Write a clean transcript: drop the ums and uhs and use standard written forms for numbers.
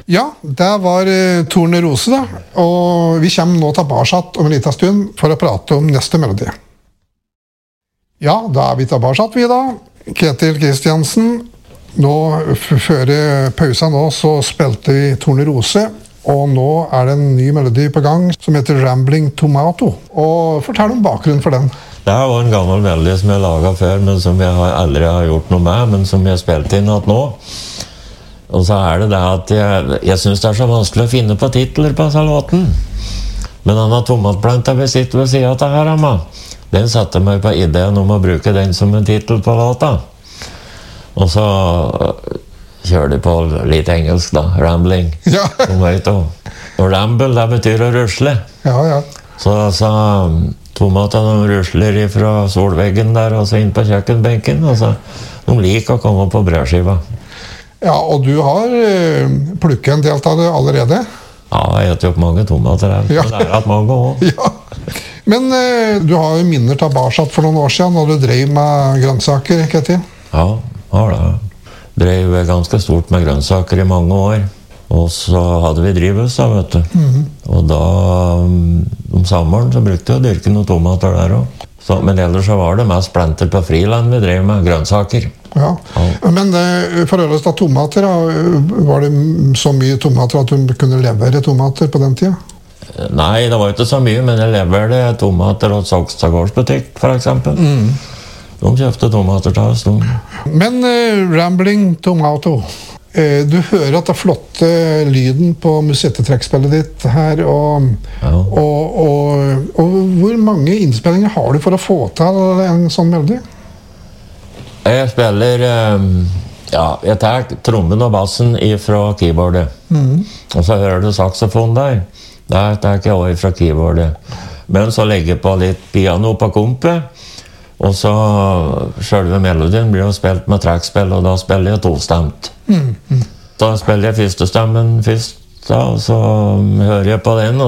Ja, det var Tornerose da, og vi kommer nå tilbake om en liten stund for å prate om neste melodi. Ja, da vi tilbake vi da. Ketil Kristiansen, nå før pausen nå så spilte vi Tornerose, og nå det en ny melodi på gang som heter Rambling Tomato. Og fortell om bakgrunnen for den. Det var en gammel melodi som jeg laget før, men som jeg aldri har gjort noe med, men som jeg spilte inn at nå. Og så det at jeg synes det så vanskelig å finne på titler på denne låten. Men denne tomatplanta vi sitter ved siden av her, Amma, den satte meg på ideen om å bruke den som en titel på låta. Og så kjørte jeg på litt engelsk da, rambling. Ja. Og ramble, det betyr å rusle. Ja, ja. Så tomatene rusler fra solveggen der, og så inn på kjøkkenbenken, og så de liker å komme på brødskiva. Ja, og du har plukket en del av det allerede? Ja, jeg har gjort mange tomater her, ja. Men det hatt mange også. Ja. Men du har jo minner tilbake for noen år siden, når du drev med grønnsaker, Ketil? Ja, har det. Drev ganske stort med grønnsaker i mange år. Og så hadde vi drivhus da, vet du. Og da, om sommeren, så brukte jeg å dyrke noen tomater der også. Men ellers så var det mest planter på friland vi drev med, grønnsaker. Ja, men for øvrigt av tomater, var det så mye tomater at du kunne levere tomater på den tiden? Nei, det var ikke så mye, men jeg leverte tomater hos Saugstad-gårdsbutikk, for eksempel. De kjøpte tomater til oss. Men Rambling Tomato, du hører at det flotte lyden på musettetrekkspillet ditt her, og hvor mange innspillinger har du for å få til en sånn melodi? Jeg spiller, jeg tar trommen og bassen fra keyboardet. Og så hører du saxofon der. Der tar jeg også fra keyboardet. Men så legger jeg på litt piano på kompet, og så selve melodien blir jo spilt med trekkspill, og da spiller jeg tostemt. Da spiller jeg første stemmen først, da, og så hører jeg på den,